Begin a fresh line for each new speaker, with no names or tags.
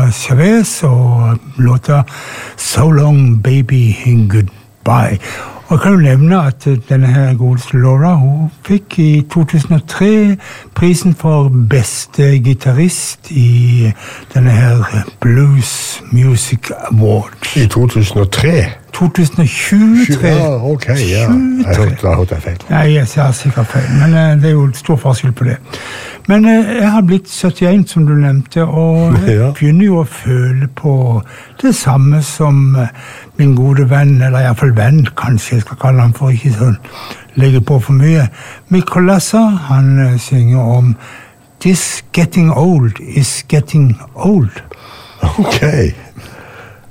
Chavez og låta So Long Baby Goodbye. Og jeg kan jo nevne at denne her godeste Laura, hun fikk i 2003 prisen for beste gitarrist i denne her Blues Music Award.
I 2003?
2023.
Ja, ok, ja. Jeg har hørt det feil.
Nei, jeg ser sikkert feil, men det er jo stor forskjell på det. Men jeg har blitt 71, som du nevnte, og jeg begynner jo å føle på det samme som min gode venn, eller i hvert fall venn, kanskje jeg skal kalle han for ikke sånn, legge på for mye. Mikko Lassa, han synger om This getting old is getting old.
Ok.